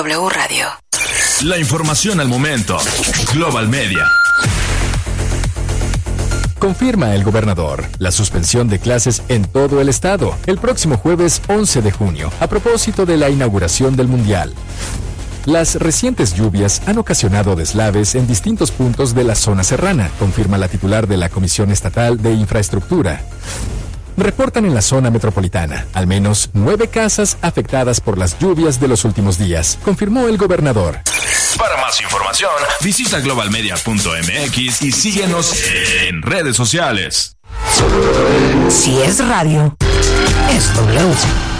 W Radio. La información al momento. Global Media. Confirma el gobernador la suspensión de clases en todo el estado el próximo jueves 11 de junio, a propósito de la inauguración del Mundial. Las recientes lluvias han ocasionado deslaves en distintos puntos de la zona serrana, confirma la titular de la Comisión Estatal de Infraestructura. Reportan en la zona metropolitana al menos 9 casas afectadas por las lluvias de los últimos días, confirmó el gobernador. Para más información, visita globalmedia.mx y síguenos en redes sociales. Si es radio, es W.